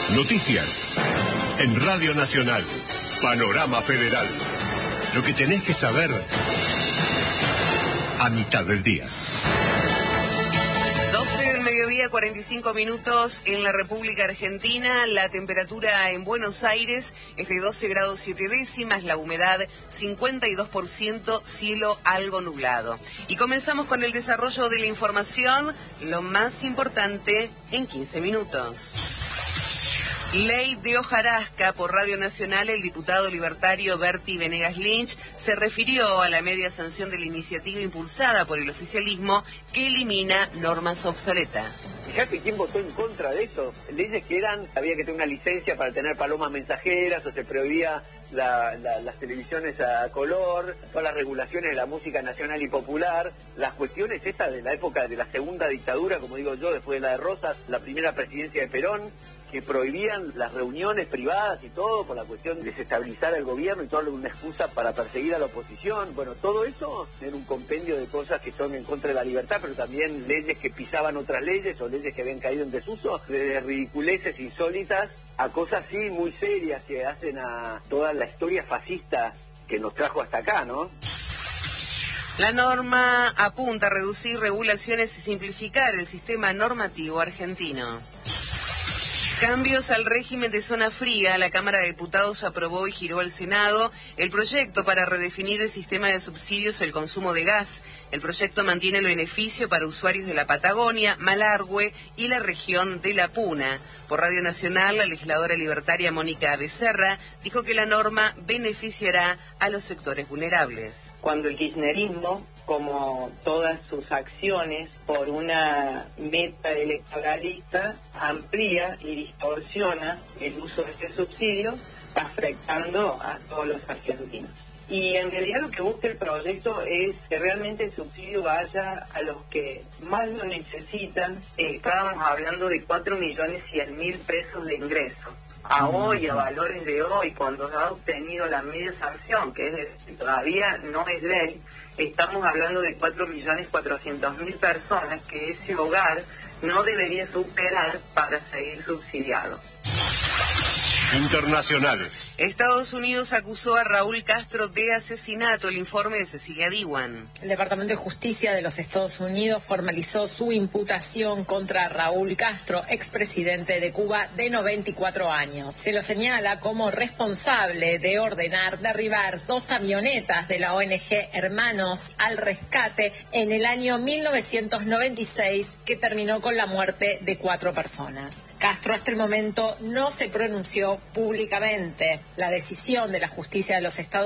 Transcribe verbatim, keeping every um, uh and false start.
Noticias en Radio Nacional. Panorama Federal. Lo que tenés que saber a mitad del día. doce del mediodía, cuarenta y cinco minutos en la República Argentina. La temperatura en Buenos Aires es de doce grados siete décimas, la humedad cincuenta y dos por ciento, cielo algo nublado. Y comenzamos con el desarrollo de la información, lo más importante en quince minutos. Ley de hojarasca. Por Radio Nacional, el diputado libertario Berti Venegas Lynch se refirió a la media sanción de la iniciativa impulsada por el oficialismo que elimina normas obsoletas. Fíjate quién votó en contra de esto. Leyes que eran, había que tener una licencia para tener palomas mensajeras, o se prohibía la, la, las televisiones a color, todas las regulaciones de la música nacional y popular, las cuestiones estas de la época de la segunda dictadura, como digo yo, después de la de Rosas, la primera presidencia de Perón, que prohibían las reuniones privadas y todo por la cuestión de desestabilizar el gobierno y todo una excusa para perseguir a la oposición. Bueno, todo eso era un compendio de cosas que son en contra de la libertad, pero también leyes que pisaban otras leyes o leyes que habían caído en desuso, desde ridiculeces insólitas a cosas sí muy serias que hacen a toda la historia fascista que nos trajo hasta acá, ¿no? La norma apunta a reducir regulaciones y simplificar el sistema normativo argentino. Cambios al régimen de zona fría. La Cámara de Diputados aprobó y giró al Senado el proyecto para redefinir el sistema de subsidios al consumo de gas. El proyecto mantiene el beneficio para usuarios de la Patagonia, Malargüe y la región de La Puna. Por Radio Nacional, la legisladora libertaria Mónica Becerra dijo que la norma beneficiará a los sectores vulnerables. Cuando el kirchnerismo, como todas sus acciones por una meta electoralista, amplía y distorsiona el uso de este subsidio, afectando a todos los argentinos. Y en realidad lo que busca el proyecto es que realmente el subsidio vaya a los que más lo necesitan. Eh, estábamos hablando de cuatro millones cien mil pesos de ingresos. A hoy, a valores de hoy, cuando se ha obtenido la media sanción, que es decir, todavía no es ley, estamos hablando de cuatro millones cuatrocientas mil personas que ese hogar no debería superar para seguir subsidiado. Internacionales. Estados Unidos acusó a Raúl Castro de asesinato. El informe de Cecilia Diwan. El Departamento de Justicia de los Estados Unidos formalizó su imputación contra Raúl Castro, expresidente de Cuba de noventa y cuatro años. Se lo señala como responsable de ordenar derribar dos avionetas de la O N G Hermanos al Rescate en el año mil novecientos noventa y seis, que terminó con la muerte de cuatro personas. Castro hasta el momento no se pronunció públicamente. La decisión de la justicia de los Estados